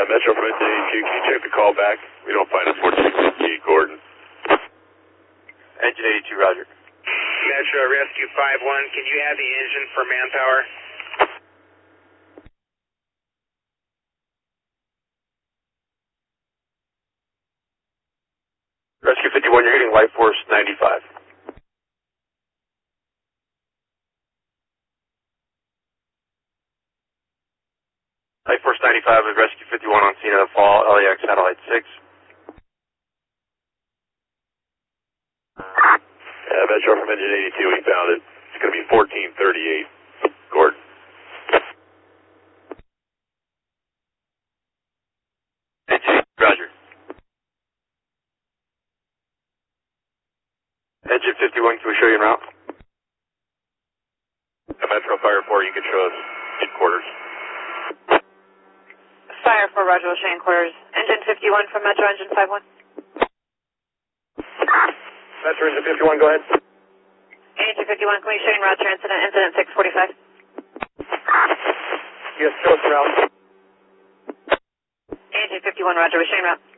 Metro from Engine 82, can you check the call back? We don't find a 1458 Gordon. Engine 82, roger. Metro Rescue 51, can you add the engine for manpower? Rescue 51, you're hitting Light Force 95. Light Force 95 with Rescue 51 on scene of the fall, LAX Satellite 6. Metro from Engine 82, we found it. It's going to be 1438 Gordon. Roger. Engine 51, can we show you en route? Metro Fire 4, you can show us headquarters. Fire 4, roger, we'll show you in quarters. Engine 51 from Metro, Engine 51. Metro Engine 51, go ahead. Engine 51, can we show you en route to incident 645? Yes, show us en route. Engine 51, roger, we're showing en route.